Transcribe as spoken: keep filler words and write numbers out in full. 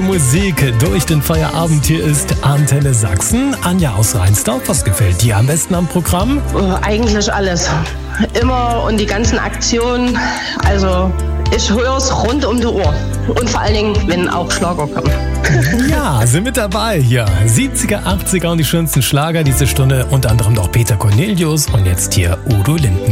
Musik durch den Feierabend. Hier ist Antenne Sachsen. Anja aus Rheinsdorf, was gefällt dir am besten am Programm? Oh, eigentlich alles. Immer und die ganzen Aktionen. Also ich höre es rund um die Uhr. Und vor allen Dingen, wenn auch Schlager kommen. Ja, sind mit dabei hier. siebziger, achtziger und die schönsten Schlager diese Stunde. Unter anderem auch Peter Cornelius und jetzt hier Udo Lindenberg.